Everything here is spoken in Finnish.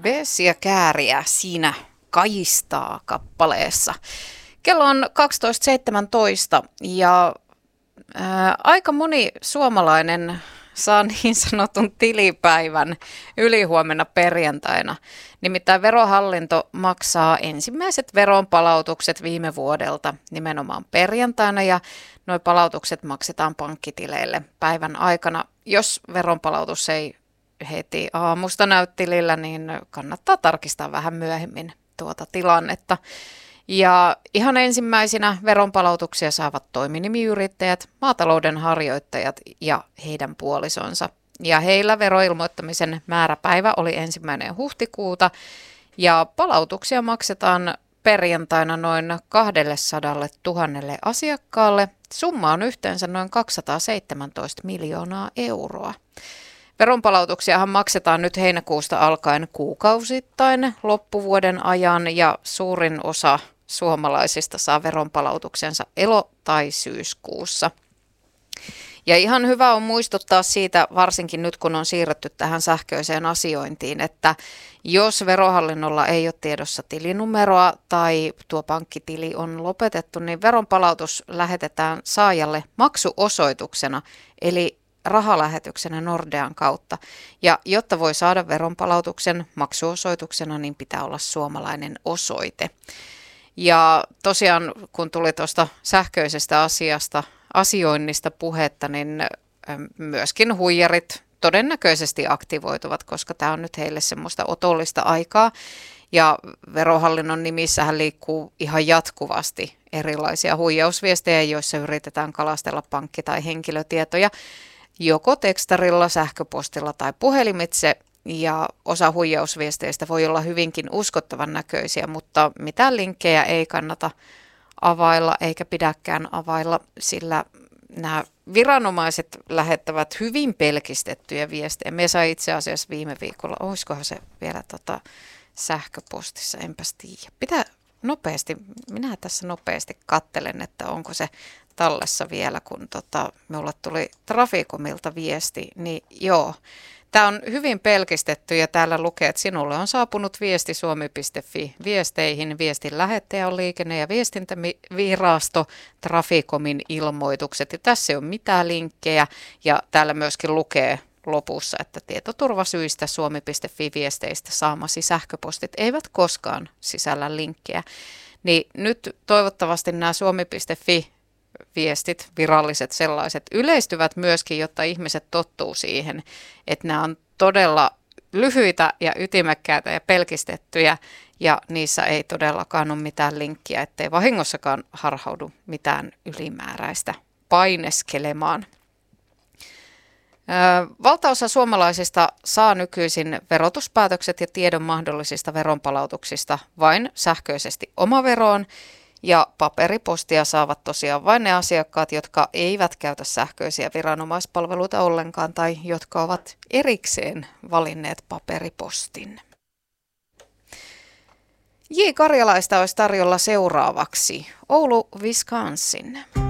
Veesiä kääriä siinä kajistaa kappaleessa. Kello on 12.17 ja aika moni suomalainen saa niin sanotun tilipäivän ylihuomenna perjantaina. Nimittäin Verohallinto maksaa ensimmäiset veronpalautukset viime vuodelta nimenomaan perjantaina ja nuo palautukset maksetaan pankkitileille päivän aikana. Jos veronpalautus ei heti aamusta näy tilillä, niin kannattaa tarkistaa vähän myöhemmin tuota tilannetta. Ja ihan ensimmäisenä veronpalautuksia saavat toiminimiyrittäjät, maatalouden harjoittajat ja heidän puolisonsa. Ja heillä veroilmoittamisen määräpäivä oli 1. huhtikuuta ja palautuksia maksetaan perjantaina noin 200 000 asiakkaalle. Summa on yhteensä noin 217 miljoonaa euroa. Veronpalautuksiahan maksetaan nyt heinäkuusta alkaen kuukausittain loppuvuoden ajan ja suurin osa suomalaisista saa veronpalautuksensa elo- tai syyskuussa. Ja ihan hyvä on muistuttaa siitä, varsinkin nyt kun on siirrytty tähän sähköiseen asiointiin, että jos Verohallinnolla ei ole tiedossa tilinumeroa tai tuo pankkitili on lopetettu, niin veronpalautus lähetetään saajalle maksuosoituksena, eli rahalähetyksenä Nordean kautta. Ja jotta voi saada veronpalautuksen maksuosoituksena, niin pitää olla suomalainen osoite. Ja tosiaan, kun tuli tuosta sähköisestä asioinnista puhetta, niin myöskin huijarit todennäköisesti aktivoituvat, koska tämä on nyt heille semmoista otollista aikaa. Ja Verohallinnon nimissähän liikkuu ihan jatkuvasti erilaisia huijausviestejä, joissa yritetään kalastella pankki- tai henkilötietoja joko tekstarilla, sähköpostilla tai puhelimitse. Ja osa huijausviesteistä voi olla hyvinkin uskottavan näköisiä, mutta mitään linkkejä ei kannata availla eikä pidäkään availla, sillä nämä viranomaiset lähettävät hyvin pelkistettyjä viestejä. Me sai itse asiassa viime viikolla, olisikohan se vielä sähköpostissa, enpäs tiedä. Pitää nopeasti, minä tässä nopeasti katselen, että onko se tallessa vielä, kun minulle tuli Traficomilta viesti, niin joo. Tämä on hyvin pelkistetty ja täällä lukee, että sinulle on saapunut viesti suomi.fi viesteihin. Viestin lähettäjä on Liikenne- ja viestintävirasto, Traficomin ilmoitukset. Ja tässä ei ole mitään linkkejä ja täällä myöskin lukee lopussa, että tietoturvasyistä suomi.fi viesteistä saamasi sähköpostit eivät koskaan sisällä linkkejä. Niin nyt toivottavasti nämä suomi.fi viestit, viralliset sellaiset, yleistyvät myöskin, jotta ihmiset tottuu siihen, että nämä on todella lyhyitä ja ytimekkäitä ja pelkistettyjä ja niissä ei todellakaan ole mitään linkkiä, ettei vahingossakaan harhaudu mitään ylimääräistä paineskelemaan. Valtaosa suomalaisista saa nykyisin verotuspäätökset ja tiedon mahdollisista veronpalautuksista vain sähköisesti omaveroon. Ja paperipostia saavat tosiaan vain ne asiakkaat, jotka eivät käytä sähköisiä viranomaispalveluita ollenkaan tai jotka ovat erikseen valinneet paperipostin. J. Karjalaista olisi tarjolla seuraavaksi Oulu, Wisconsin.